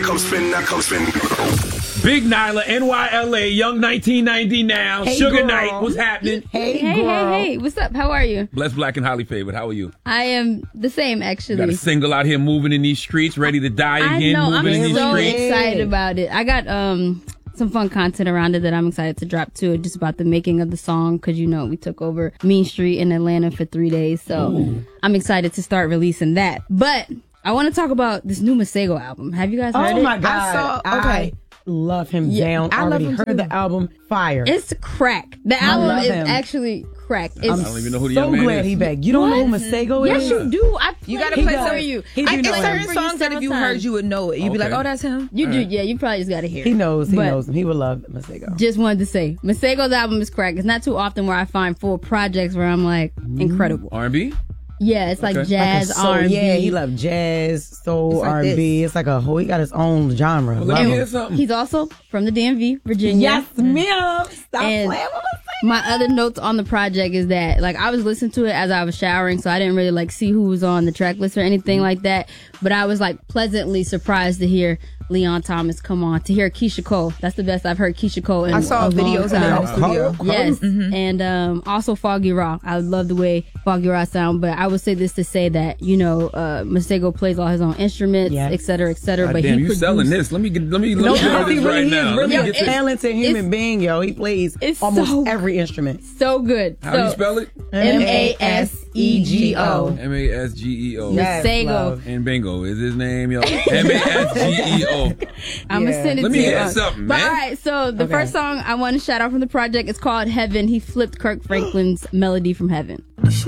Big Nyla, NYLA, Young 1990 now. Hey, Sugar girl. Night, what's happening? Hey, what's up? How are you? Blessed, black, and highly favored. How are you? I am the same, actually. Got a single out here moving in these streets, ready to die again, I know, moving in I'm these so streets. excited about it. I got some fun content around it that I'm excited to drop too, just about the making of the song, because we took over Mean Street in Atlanta for 3 days, so I'm excited to start releasing that. But I want to talk about this new Masego album. Have you guys heard it? Oh my God. I love him down. I already heard the album. Fire. It's crack. The album is actually crack. I don't even know who the so young man glad is. he back. You don't know who Masego is? Yes, you do. You gotta play for you. It's know certain him. songs that if you heard, you would know it. You'd be like, oh, that's him. You do, yeah. You probably just gotta hear it. He knows him. He would love Masego. Just wanted to say, Masego's album is crack. It's not too often where I find full projects where I'm like, incredible. R&B? Yeah, it's like jazz, like R&B. Yeah, he loves jazz, soul, like R&B. It's like he got his own genre. Well, let me hear something. He's also from the DMV, Virginia. Yes, ma'am. Stop And playing with my other notes on the project is that, I was listening to it as I was showering, so I didn't really, see who was on the track list or anything like that. But I was, pleasantly surprised to hear Leon Thomas come on, to hear Keisha Cole. That's the best I've heard Keisha Cole in I saw a long videos of time. her in the studio. Yes, and also Foggy Raw. I love the way Foggy Raw sound, but I would say this to say that, Masego plays all his own instruments, et cetera, et cetera. God but damn, he you selling this. Let me hear this right now. Really Let me a get this. talented human being, yo. He plays almost every instrument. So good. How do you spell it? Masego. Masgeo. Yes, Masego. love. And bingo is his name, yo. Masgeo. I'm gonna send it Let to me you. hear something, But man. all right, so the first song I want to shout out from the project is called Heaven. He flipped Kirk Franklin's Melody from Heaven.